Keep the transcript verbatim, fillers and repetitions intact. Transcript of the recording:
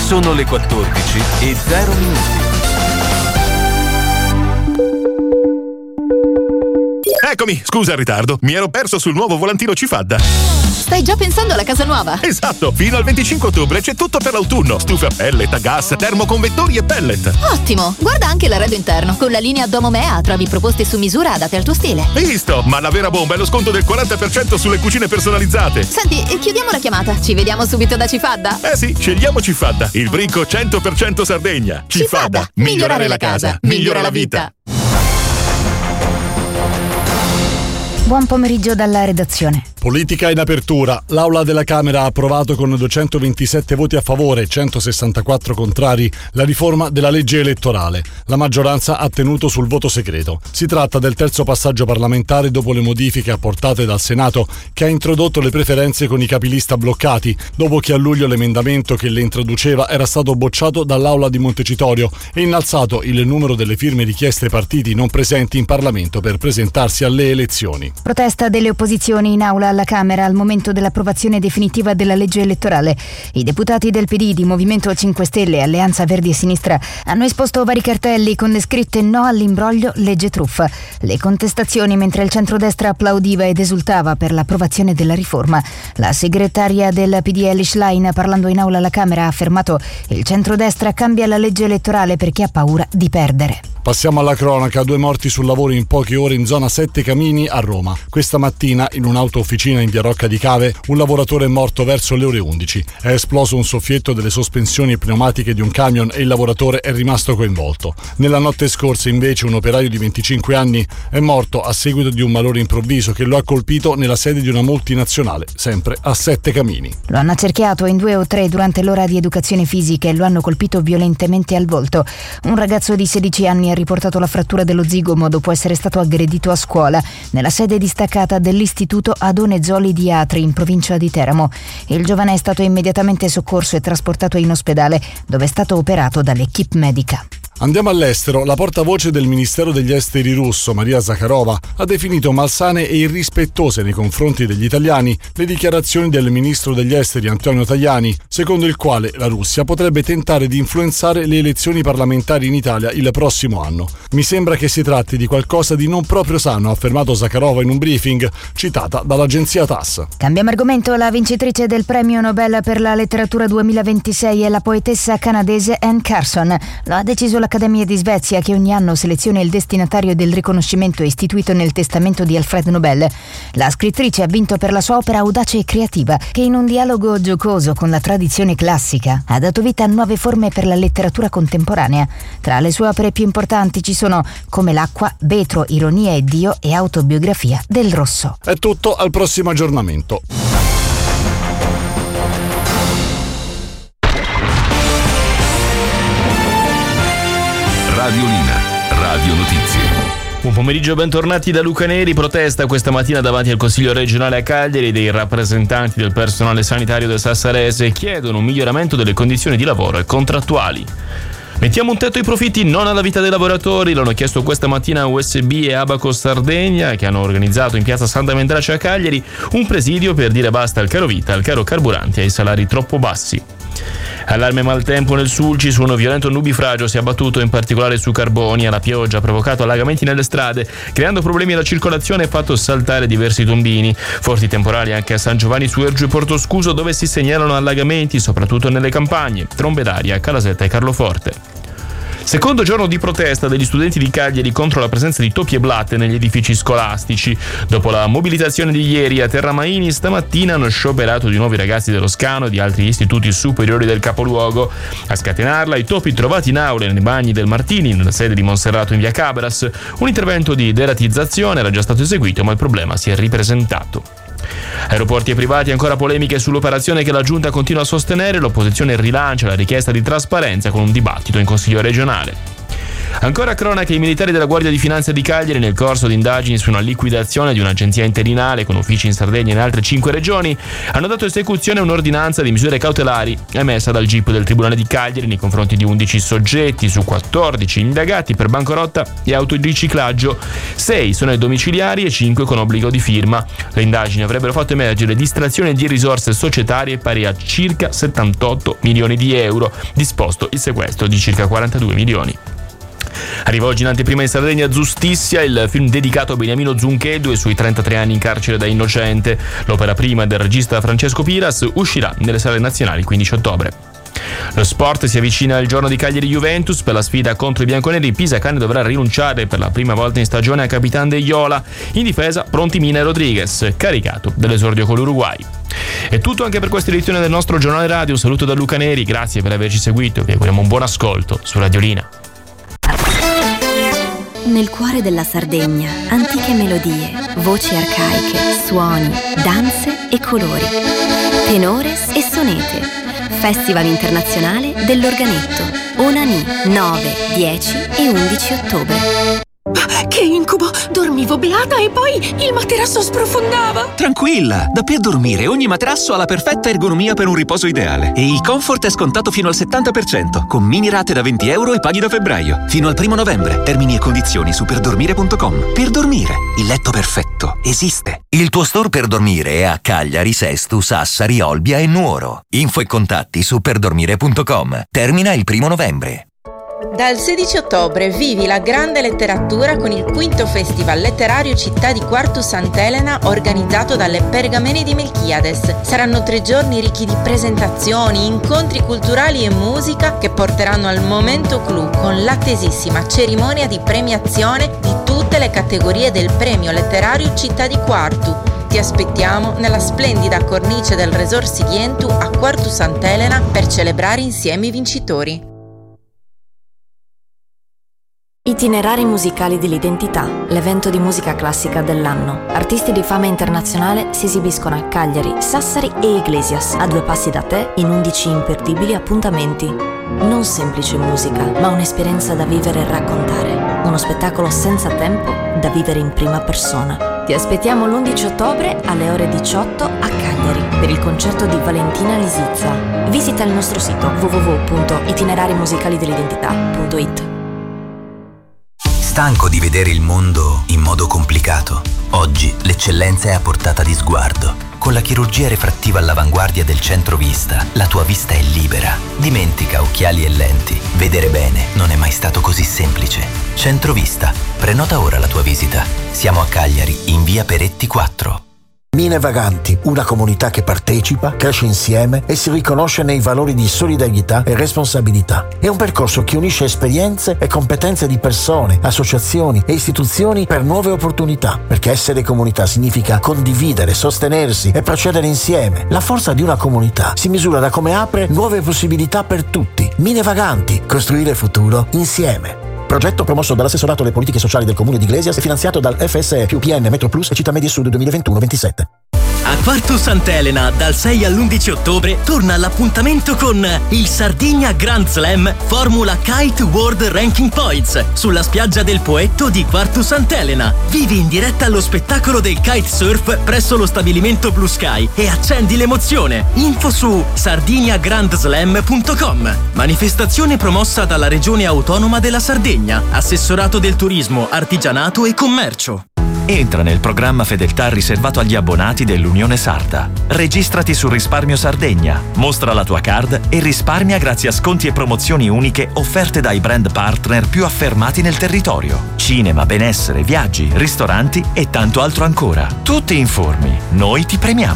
Sono le quattordici e zero minuti. Eccomi, scusa il ritardo, mi ero perso sul nuovo volantino Cifadda. Stai già pensando alla casa nuova? Esatto, fino al venticinque ottobre c'è tutto per l'autunno. Stufe a pellet, gas, termoconvettori e pellet. Ottimo, guarda anche l'arredo interno. Con la linea Domomea trovi proposte su misura adatte al tuo stile. Visto, ma la vera bomba è lo sconto del quaranta per cento sulle cucine personalizzate. Senti, chiudiamo la chiamata, ci vediamo subito da Cifadda? Eh sì, scegliamo Cifadda, il brinco cento per cento Sardegna. Cifadda, Cifadda. Migliorare la casa, migliora la vita. Buon pomeriggio dalla redazione. Politica in apertura. L'Aula della Camera ha approvato con duecentoventisette voti a favore e centosessantaquattro contrari la riforma della legge elettorale. La maggioranza ha tenuto sul voto segreto. Si tratta del terzo passaggio parlamentare dopo le modifiche apportate dal Senato, che ha introdotto le preferenze con i capilista bloccati, dopo che a luglio l'emendamento che le introduceva era stato bocciato dall'Aula di Montecitorio e innalzato il numero delle firme richieste ai partiti non presenti in Parlamento per presentarsi alle elezioni. Protesta delle opposizioni in aula alla Camera al momento dell'approvazione definitiva della legge elettorale. I deputati del P D, di Movimento cinque Stelle e Alleanza Verdi e Sinistra hanno esposto vari cartelli con le scritte "No all'imbroglio, legge truffa". Le contestazioni mentre il centrodestra applaudiva ed esultava per l'approvazione della riforma. La segretaria del P D Elish Line, parlando in aula alla Camera, ha affermato: il centrodestra cambia la legge elettorale perché ha paura di perdere. Passiamo alla cronaca. Due morti sul lavoro in poche ore in zona Sette Camini a Roma. Questa mattina, in un'auto-officina in via Rocca di Cave, un lavoratore è morto verso le ore undici. È esploso un soffietto delle sospensioni pneumatiche di un camion e il lavoratore è rimasto coinvolto. Nella notte scorsa, invece, un operaio di venticinque anni è morto a seguito di un malore improvviso che lo ha colpito nella sede di una multinazionale, sempre a Sette Camini. Lo hanno accerchiato in due o tre durante l'ora di educazione fisica e lo hanno colpito violentemente al volto. Un ragazzo di sedici anni ha riportato la frattura dello zigomo dopo essere stato aggredito a scuola nella sede distaccata dell'istituto Adone Zoli di Atri, in provincia di Teramo. Il giovane è stato immediatamente soccorso e trasportato in ospedale, dove è stato operato dall'equipe medica. Andiamo all'estero. La portavoce del Ministero degli Esteri russo, Maria Zakharova, ha definito malsane e irrispettose nei confronti degli italiani le dichiarazioni del ministro degli Esteri Antonio Tajani, secondo il quale la Russia potrebbe tentare di influenzare le elezioni parlamentari in Italia il prossimo anno. Mi sembra che si tratti di qualcosa di non proprio sano, ha affermato Zakharova in un briefing, citata dall'agenzia T A S S. Cambiamo argomento. La vincitrice del premio Nobel per la letteratura duemilaventisei è la poetessa canadese Anne Carson. Lo ha deciso l'Accademia di Svezia, che ogni anno seleziona il destinatario del riconoscimento istituito nel testamento di Alfred Nobel. La scrittrice ha vinto per la sua opera audace e creativa, che in un dialogo giocoso con la tradizione classica ha dato vita a nuove forme per la letteratura contemporanea. Tra le sue opere più importanti ci sono Come l'acqua, Vetro, Ironia e Dio e Autobiografia del Rosso. È tutto, al prossimo aggiornamento. Radiolina, Radio Notizie. Buon pomeriggio, bentornati da Luca Neri. Protesta questa mattina davanti al Consiglio regionale a Cagliari dei rappresentanti del personale sanitario del Sassarese chiedono un miglioramento delle condizioni di lavoro e contrattuali. Mettiamo un tetto ai profitti, non alla vita dei lavoratori, l'hanno chiesto questa mattina U S B e Abacus Sardegna, che hanno organizzato in piazza Santa Mendrace a Cagliari un presidio per dire basta al caro vita, al caro carburanti e ai salari troppo bassi. Allarme maltempo nel Sulci. Su un violento nubifragio si è abbattuto in particolare su Carbonia. La pioggia ha provocato allagamenti nelle strade, creando problemi alla circolazione e fatto saltare diversi tombini. Forti temporali anche a San Giovanni su Ergio e Portoscuso, dove si segnalano allagamenti soprattutto nelle campagne, trombe d'aria a Calasetta e Carloforte. Secondo giorno di protesta degli studenti di Cagliari contro la presenza di topi e blatte negli edifici scolastici. Dopo la mobilitazione di ieri a Terramaini, stamattina hanno scioperato di nuovo i ragazzi dello Scano e di altri istituti superiori del capoluogo. A scatenarla i topi trovati in aula e nei bagni del Martini, nella sede di Monserrato in via Cabras. Un intervento di deratizzazione era già stato eseguito, ma il problema si è ripresentato. Aeroporti e privati, ancora polemiche sull'operazione che la Giunta continua a sostenere. L'opposizione rilancia la richiesta di trasparenza con un dibattito in Consiglio regionale. Ancora cronache, i militari della Guardia di Finanza di Cagliari, nel corso di indagini su una liquidazione di un'agenzia interinale con uffici in Sardegna e in altre cinque regioni, hanno dato esecuzione a un'ordinanza di misure cautelari emessa dal G I P del Tribunale di Cagliari nei confronti di undici soggetti su quattordici indagati per bancarotta e autoriciclaggio. sei sono ai domiciliari e cinque con obbligo di firma. Le indagini avrebbero fatto emergere distrazione di risorse societarie pari a circa settantotto milioni di euro, disposto il sequestro di circa quarantadue milioni. Arriva oggi in anteprima in Sardegna Giustizia, il film dedicato a Beniamino Zuncheddu e sui trentatré anni in carcere da innocente. L'opera prima del regista Francesco Piras uscirà nelle sale nazionali il quindici ottobre. Lo sport si avvicina al giorno di Cagliari-Juventus. Per la sfida contro i bianconeri, Pisacane dovrà rinunciare per la prima volta in stagione a Capitan De Iola. In difesa pronti Mina e Rodriguez, caricato dell'esordio con l'Uruguay. È tutto anche per questa edizione del nostro giornale radio. Un saluto da Luca Neri, grazie per averci seguito e vi auguriamo un buon ascolto su Radiolina. Nel cuore della Sardegna, antiche melodie, voci arcaiche, suoni, danze e colori, tenores e sonete. Festival internazionale dell'organetto. Onani, nove, dieci e undici ottobre. Che incubo! Dormivo beata e poi il materasso sprofondava! Tranquilla! Da Per Dormire ogni materasso ha la perfetta ergonomia per un riposo ideale. E il comfort è scontato fino al settanta per cento, con mini rate da venti euro e paghi da febbraio. Fino al primo novembre. Termini e condizioni su perdormire punto com. Per Dormire, il letto perfetto esiste. Il tuo store Per Dormire è a Cagliari, Sestu, Sassari, Olbia e Nuoro. Info e contatti su perdormire punto com. Termina il primo novembre. Dal sedici ottobre vivi la grande letteratura con il quinto Festival letterario Città di Quartu Sant'Elena organizzato dalle Pergamene di Melchiades. Saranno tre giorni ricchi di presentazioni, incontri culturali e musica che porteranno al momento clou con l'attesissima cerimonia di premiazione di tutte le categorie del premio letterario Città di Quartu. Ti aspettiamo nella splendida cornice del Resort Sidientu a Quartu Sant'Elena per celebrare insieme i vincitori. Itinerari musicali dell'identità, l'evento di musica classica dell'anno. Artisti di fama internazionale si esibiscono a Cagliari, Sassari e Iglesias, a due passi da te in undici imperdibili appuntamenti. Non semplice musica, ma un'esperienza da vivere e raccontare. Uno spettacolo senza tempo da vivere in prima persona. Ti aspettiamo l'undici ottobre alle ore diciotto a Cagliari per il concerto di Valentina Lisizza. Visita il nostro sito w w w punto itinerari musicali dell'identità punto it. Stanco di vedere il mondo in modo complicato? Oggi l'eccellenza è a portata di sguardo. Con la chirurgia refrattiva all'avanguardia del Centrovista, la tua vista è libera. Dimentica occhiali e lenti. Vedere bene non è mai stato così semplice. Centrovista. Prenota ora la tua visita. Siamo a Cagliari, in via Peretti quattro. Mine Vaganti, una comunità che partecipa, cresce insieme e si riconosce nei valori di solidarietà e responsabilità. È un percorso che unisce esperienze e competenze di persone, associazioni e istituzioni per nuove opportunità, perché essere comunità significa condividere, sostenersi e procedere insieme. La forza di una comunità si misura da come apre nuove possibilità per tutti. Mine Vaganti, costruire futuro insieme. Progetto promosso dall'assessorato alle politiche sociali del comune di Iglesias e finanziato dal F S E più P N Metro Plus e Città Media Sud duemilaventuno ventisette. A Quartu Sant'Elena, dal sei all'undici ottobre, torna l'appuntamento con il Sardigna Grand Slam Formula Kite World Ranking Points sulla spiaggia del Poetto di Quartu Sant'Elena. Vivi in diretta allo spettacolo del kitesurf presso lo stabilimento Blue Sky e accendi l'emozione. Info su sardigna grand slam punto com. Manifestazione promossa dalla Regione Autonoma della Sardegna, Assessorato del Turismo, Artigianato e Commercio. Entra nel programma Fedeltà riservato agli abbonati dell'Unione Sarda. Registrati su Risparmio Sardegna, mostra la tua card e risparmia grazie a sconti e promozioni uniche offerte dai brand partner più affermati nel territorio. Cinema, benessere, viaggi, ristoranti e tanto altro ancora. Tu ti informi, noi ti premiamo.